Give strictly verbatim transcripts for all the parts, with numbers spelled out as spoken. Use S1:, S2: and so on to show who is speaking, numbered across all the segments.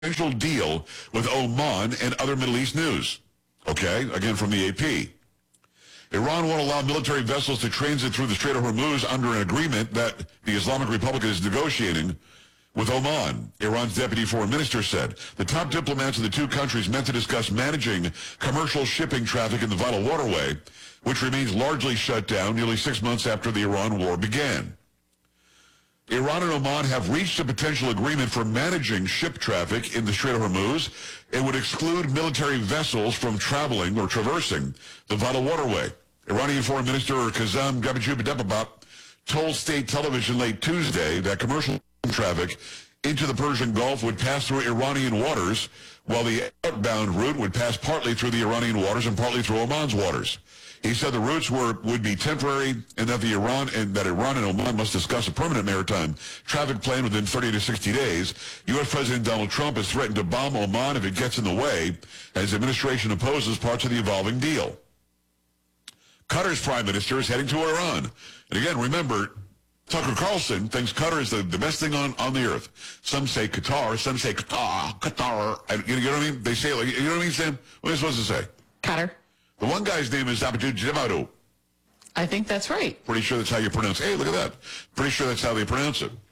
S1: potential deal with Oman and other Middle East news. Okay, again from the A P. Iran won't allow military vessels to transit through the Strait of Hormuz under an agreement that the Islamic Republic is negotiating with Oman. Iran's deputy foreign minister said the top diplomats of the two countries met to discuss managing commercial shipping traffic in the vital waterway, which remains largely shut down nearly six months after the Iran war began. Iran and Oman have reached a potential agreement for managing ship traffic in the Strait of Hormuz. It would exclude military vessels from traveling or traversing the vital waterway. Iranian Foreign Minister Kazem Gharibabad told state television late Tuesday that commercial traffic into the Persian Gulf would pass through Iranian waters, while the outbound route would pass partly through the Iranian waters and partly through Oman's waters. He said the routes were would be temporary, and that the Iran and that Iran and Oman must discuss a permanent maritime traffic plan within thirty to sixty days. U S. President Donald Trump has threatened to bomb Oman if it gets in the way, as the administration opposes parts of the evolving deal. Qatar's prime minister is heading to Iran. And again, remember, Tucker Carlson thinks Qatar is the, the best thing on, on the earth. Some say Qatar, some say Qatar, Qatar. You, you know what I mean? They say it like, you know what I mean, Sam? What are you supposed to say?
S2: Qatar.
S1: The one guy's name is Abdul Jabbaru.
S2: I think that's right.
S1: Pretty sure that's how you pronounce it. Hey, look at that. Pretty sure that's how they pronounce it.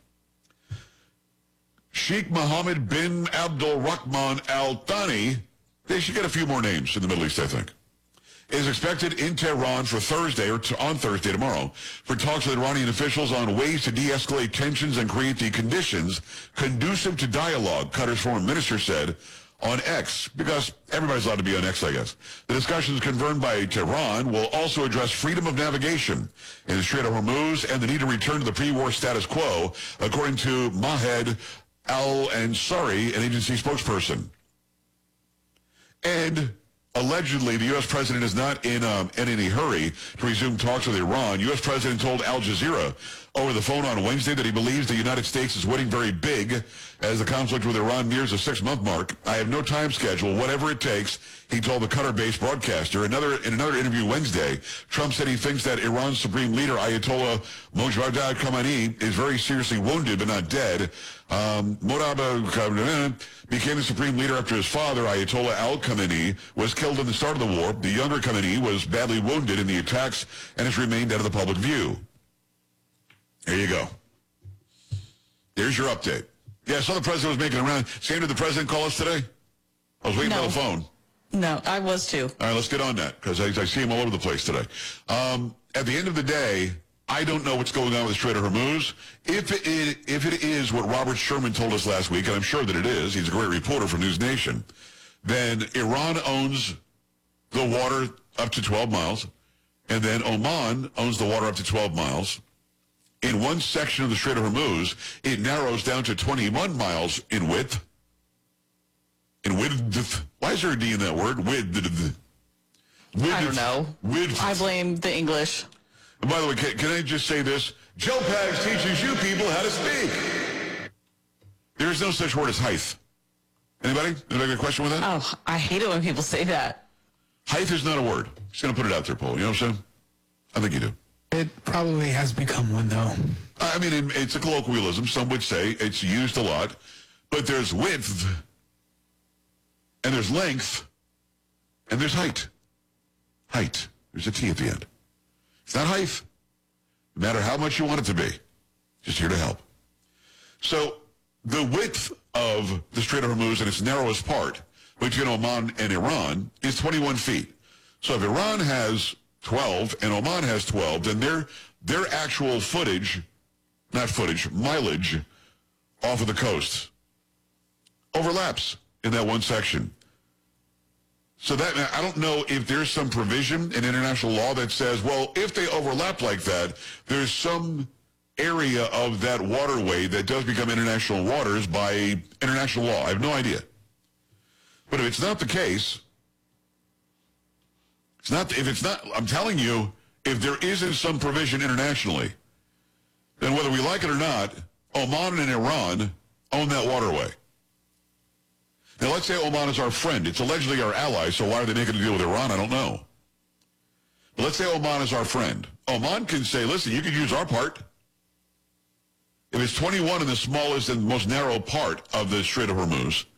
S1: Sheikh Mohammed bin Abdul Rahman Al Thani, they should get a few more names in the Middle East, I think, is expected in Tehran for Thursday, or to, on Thursday tomorrow, for talks with Iranian officials on ways to de-escalate tensions and create the conditions conducive to dialogue, Qatar's foreign minister said on X, because everybody's allowed to be on X, I guess. The discussions confirmed by Tehran will also address freedom of navigation in the Strait of Hormuz and the need to return to the pre-war status quo, according to Mahed Al-Ansari, an agency spokesperson. And allegedly, the U S president is not in, um, in any hurry to resume talks with Iran. U S president told Al Jazeera over the phone on Wednesday that he believes the United States is winning very big as the conflict with Iran nears a six-month mark. I have no time schedule, whatever it takes, he told the Qatar-based broadcaster. Another, in another interview Wednesday, Trump said he thinks that Iran's supreme leader, Ayatollah Mojtaba Khamenei, is very seriously wounded but not dead. Um, Mojtaba became the supreme leader after his father, Ayatollah al-Khamenei, was killed in the start of the war. The younger Khamenei was badly wounded in the attacks and has remained out of the public view. There you go. There's your update. Yeah, I saw the president was making a round. Sam, did the president call us today? I was waiting
S2: no.
S1: on the phone.
S2: No, I was too.
S1: All right, let's get on that, because I, I see him all over the place today. Um, at the end of the day, I don't know what's going on with the Strait of Hormuz. If it, is, if it is what Robert Sherman told us last week, and I'm sure that it is, he's a great reporter for News Nation, then Iran owns the water up to twelve miles, and then Oman owns the water up to twelve miles. In one section of the Strait of Hormuz, it narrows down to twenty-one miles in width. In width. Why is there a D in that word? Width.
S2: I don't know.
S1: Width.
S2: I blame the English.
S1: And by the way, can, can I just say this? Joe Pags teaches you people how to speak. There is no such word as height. Anybody? Anybody got a question with that?
S2: Oh, I hate it when people say that.
S1: Height is not a word. Just going to put it out there, Paul. You know what I'm saying? I think you do.
S3: It probably has become one, though.
S1: I mean, it's a colloquialism. Some would say it's used a lot. But there's width, and there's length, and there's height. Height. There's a T at the end. It's not height. No matter how much you want it to be. Just here to help. So the width of the Strait of Hormuz and its narrowest part, between Oman and Iran, is twenty-one feet. So if Iran has twelve and Oman has twelve, then their their actual footage, not footage, mileage off of the coast overlaps in that one section. So that, I don't know if there's some provision in international law that says, well, if they overlap like that, there's some area of that waterway that does become international waters by international law. I have no idea. But if it's not the case, it's not, if it's not, I'm telling you, if there isn't some provision internationally, then whether we like it or not, Oman and Iran own that waterway. Now, let's say Oman is our friend. It's allegedly our ally, so why are they making a deal with Iran? I don't know. But let's say Oman is our friend. Oman can say, listen, you can use our part. If it's twenty-one in the smallest and most narrow part of the Strait of Hormuz,